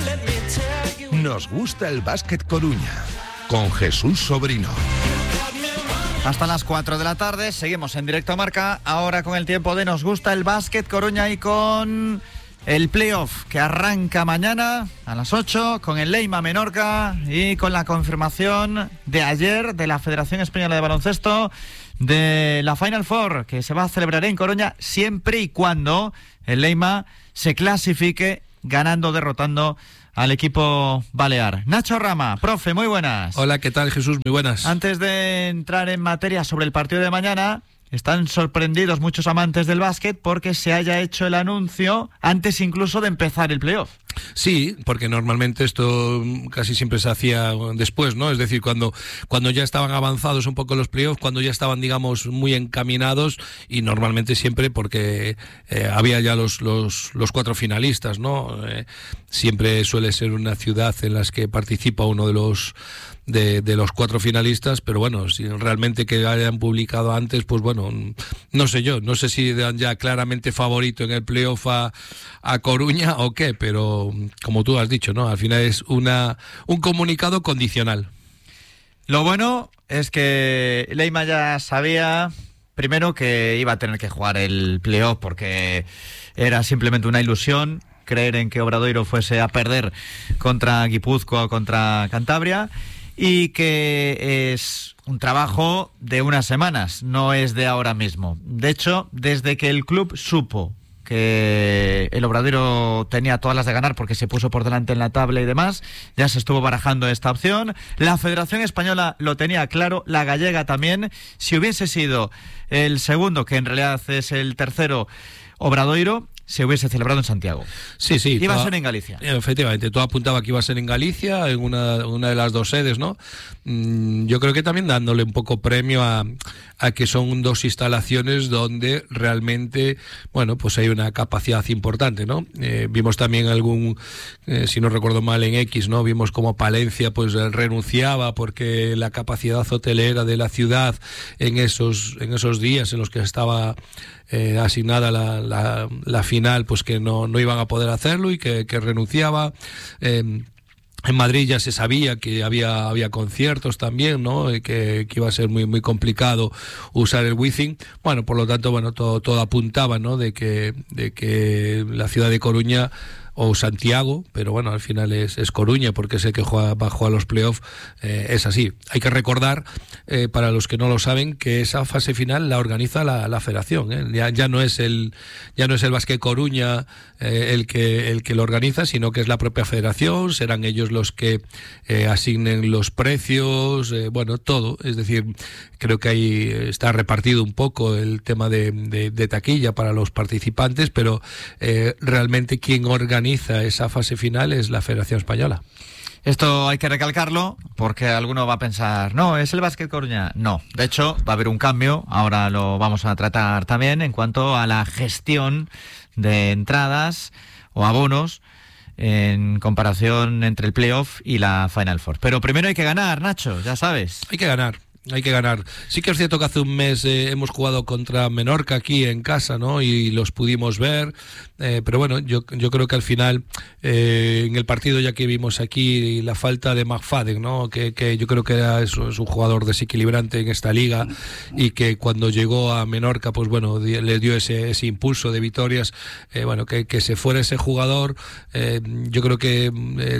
Nos gusta el Básquet Coruña, con Jesús Sobrino. Hasta las 4 de la tarde, seguimos en Directo Marca, ahora con el tiempo de Nos gusta el Básquet Coruña y con el playoff que arranca mañana a las 8 con el Leima Menorca y con la confirmación de ayer de la Federación Española de Baloncesto de la Final Four que se va a celebrar en Coruña siempre y cuando el Leima se clasifique ganando, derrotando al equipo balear. Nacho Rama, profe, muy buenas. Hola, ¿qué tal, Jesús? Muy buenas. Antes de entrar en materia sobre el partido de mañana, están sorprendidos muchos amantes del básquet porque se haya hecho el anuncio antes incluso de empezar el playoff. Sí, porque normalmente esto casi siempre se hacía después, ¿no? Es decir, cuando ya estaban avanzados un poco los playoffs, cuando ya estaban, digamos, muy encaminados, y normalmente siempre porque había ya los 4 finalistas, ¿no? Siempre suele ser una ciudad en las que participa uno de los 4 finalistas, pero bueno, si realmente que hayan publicado antes, pues bueno, no sé si dan ya claramente favorito en el playoff a Coruña o qué, pero como tú has dicho, ¿no? Al final es un comunicado condicional. Lo bueno es que Leima ya sabía primero que iba a tener que jugar el playoff porque era simplemente una ilusión creer en que Obradoiro fuese a perder contra Guipúzcoa o contra Cantabria, y que es un trabajo de unas semanas, no es de ahora mismo. De hecho, desde que el club supo que el Obradoiro tenía todas las de ganar porque se puso por delante en la tabla y demás, ya se estuvo barajando esta opción. La Federación Española lo tenía claro, la gallega también. Si hubiese sido el segundo, que en realidad es el tercero, Obradoiro, se hubiese celebrado en Santiago. Sí. Iba a ser en Galicia. Efectivamente, todo apuntaba que iba a ser en Galicia, en una de las 2 sedes, ¿no? Yo creo que también dándole un poco premio a que son 2 instalaciones donde realmente, bueno, pues hay una capacidad importante, ¿no? Vimos también si no recuerdo mal, en X, ¿no? Vimos como Palencia pues renunciaba porque la capacidad hotelera de la ciudad en esos días en los que estaba asignada la final, pues que no iban a poder hacerlo y que renunciaba. En Madrid ya se sabía que había conciertos también, ¿no? Y que iba a ser muy muy complicado usar el Wizzing. Bueno, por lo tanto, bueno, todo apuntaba, ¿no? De que la ciudad de Coruña o Santiago, pero bueno, al final es Coruña porque es el que va a jugar los playoffs, es así. Hay que recordar, para los que no lo saben, que esa fase final la organiza la federación, ¿eh? Ya no es el Básquet Coruña el que lo organiza, sino que es la propia federación, serán ellos los que asignen los precios, bueno, todo, es decir, creo que ahí está repartido un poco el tema de taquilla para los participantes, pero realmente quien organiza esa fase final es la Federación Española. Esto hay que recalcarlo porque alguno va a pensar, no, ¿es el Básquet Coruña? No, de hecho va a haber un cambio, ahora lo vamos a tratar también en cuanto a la gestión de entradas o abonos en comparación entre el playoff y la Final Four. Pero primero hay que ganar, Nacho, ya sabes. Hay que ganar. Sí que es cierto que hace un mes hemos jugado contra Menorca aquí en casa, ¿no? Y los pudimos ver, pero bueno, yo creo que al final en el partido ya que vimos aquí la falta de McFadden, ¿no? Que yo creo que es un jugador desequilibrante en esta liga y que cuando llegó a Menorca, pues bueno, le dio ese impulso de victorias, bueno, que se fuera ese jugador, yo creo que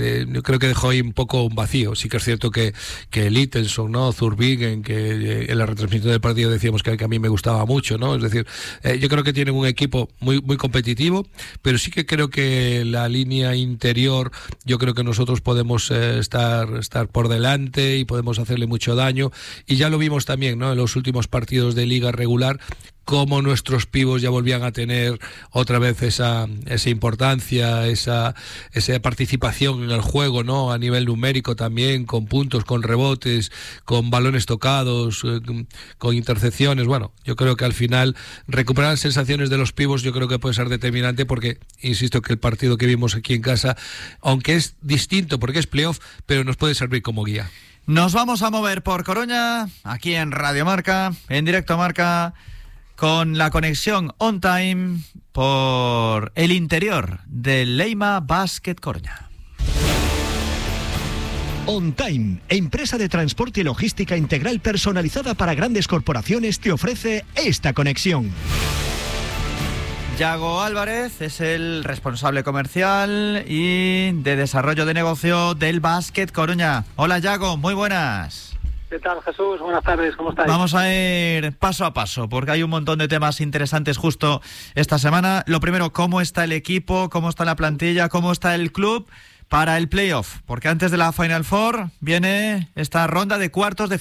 dejó ahí un poco un vacío. Sí que es cierto que Littenson, ¿no? Zurbigen, que en la retransmisión del partido decíamos que a mí me gustaba mucho, ¿no? Es decir, yo creo que tienen un equipo muy muy competitivo, pero sí que creo que la línea interior, yo creo que nosotros podemos estar por delante y podemos hacerle mucho daño, y ya lo vimos también, ¿no? En los últimos partidos de liga regular, cómo nuestros pibos ya volvían a tener otra vez esa importancia, esa participación en el juego, ¿no? A nivel numérico también, con puntos, con rebotes, con balones tocados, con intercepciones. Bueno, yo creo que al final recuperar las sensaciones de los pibos yo creo que puede ser determinante porque, insisto, que el partido que vimos aquí en casa, aunque es distinto porque es playoff, pero nos puede servir como guía. Nos vamos a mover por Coruña, aquí en Radio Marca, en Directo Marca, con la conexión on time por el interior del Leima Básquet Coruña. On Time, empresa de transporte y logística integral personalizada para grandes corporaciones, te ofrece esta conexión. Yago Álvarez es el responsable comercial y de desarrollo de negocio del Basket Coruña. Hola Yago, muy buenas. ¿Qué tal, Jesús? Buenas tardes, ¿cómo estáis? Vamos a ir paso a paso, porque hay un montón de temas interesantes justo esta semana. Lo primero, ¿cómo está el equipo? ¿Cómo está la plantilla? ¿Cómo está el club para el playoff? Porque antes de la Final Four viene esta ronda de cuartos de